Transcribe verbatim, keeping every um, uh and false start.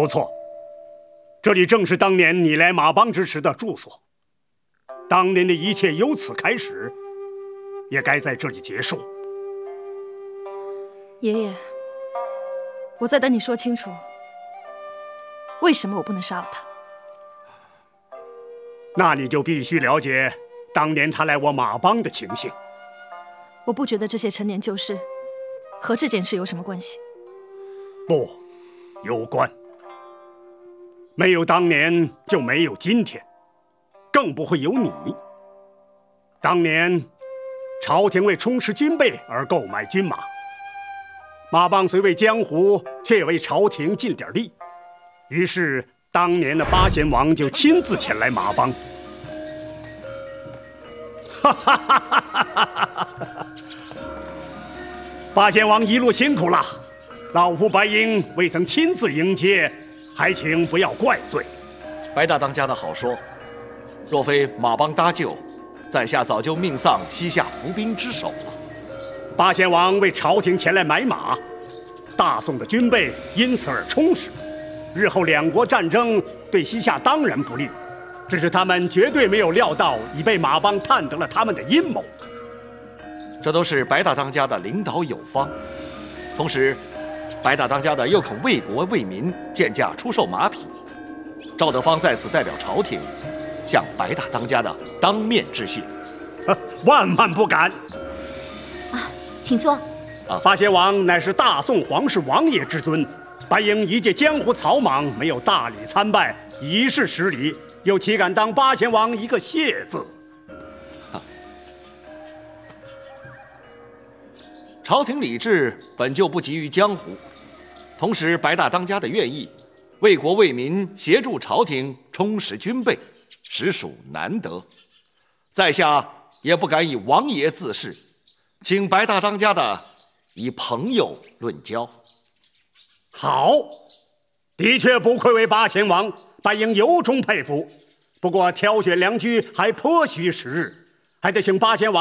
不错，这里正是当年你来马帮之时的住所。当年的一切由此开始，也该在这里结束。 爷爷，我在等你说清楚，为什么我不能杀了他？ 那你就必须了解当年他来我马帮的情形。 我不觉得这些陈年旧事和这件事有什么关系。 不，有关。没有当年，就没有今天，更不会有你。当年，朝廷为充实军备而购买军马，马帮虽为江湖，却也为朝廷尽点力。于是，当年的八贤王就亲自前来马帮。哈哈哈哈哈哈！八贤王一路辛苦了，老夫白鹰未曾亲自迎接，还请不要怪罪。 白大当家的好说，若非马帮搭救，在下早就命丧西夏伏兵之手了。 八贤王为朝廷前来买马，大宋的军备因此而充实。日后两国战争对西夏当然不利，只是他们绝对没有料到已被马帮探得了他们的阴谋。 这都是白大当家的领导有方，同时，白大当家的又肯为国为民贱价出售马匹。赵德芳在此代表朝廷，向白大当家的当面致谢。 万万不敢！ 啊，请坐。 啊， 八贤王乃是大宋皇室王爷之尊，白鹰一介江湖草莽，没有大礼参拜，以示失礼，又岂敢当八贤王一个谢字？ 朝廷礼制本就不急于江湖，同时白大当家的愿意为国为民，协助朝廷充实军备，实属难得。在下也不敢以王爷自视，请白大当家的以朋友论交。 好，的确不愧为八贤王，白鹰由衷佩服。不过挑选良驹还颇需时日，还得请八贤王